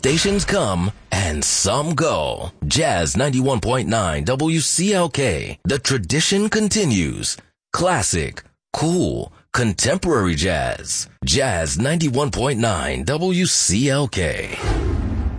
stations come and some go. Jazz 91.9 WCLK. The tradition continues. Classic, cool, contemporary jazz. Jazz 91.9 WCLK.